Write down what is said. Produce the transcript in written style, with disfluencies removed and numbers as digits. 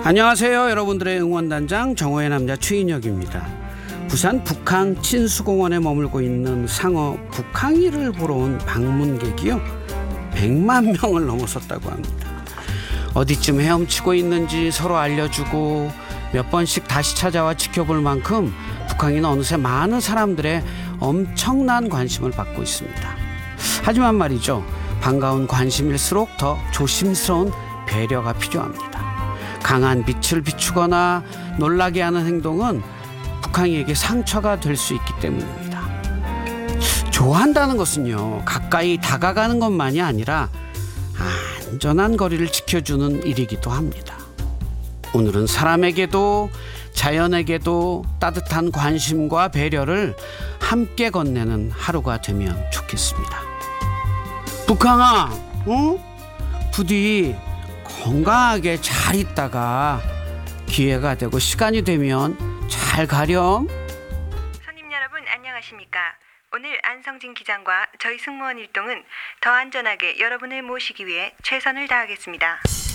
안녕하세요. 여러분들의 응원단장 정호의 남자 최인혁입니다. 부산 북항 친수공원에 머물고 있는 상어 북항이를 보러 온 방문객이요 100만 명을 넘어섰다고 합니다. 어디쯤 헤엄치고 있는지 서로 알려주고 몇 번씩 다시 찾아와 지켜볼 만큼 북항이는 어느새 많은 사람들의 엄청난 관심을 받고 있습니다. 하지만 말이죠, 반가운 관심일수록 더 조심스러운 배려가 필요합니다. 강한 빛을 비추거나 놀라게 하는 행동은 북항이에게 상처가 될 수 있기 때문입니다. 좋아한다는 것은요, 가까이 다가가는 것만이 아니라 안전한 거리를 지켜주는 일이기도 합니다. 오늘은 사람에게도 자연에게도 따뜻한 관심과 배려를 함께 건네는 하루가 되면 좋겠습니다. 북항아, 부디 건강하게 잘 있다가 기회가 되고 시간이 되면 잘 가렴. 손님 여러분 안녕하십니까? 오늘 안성진 기장과 저희 승무원 일동은 더 안전하게 여러분을 모시기 위해 최선을 다하겠습니다.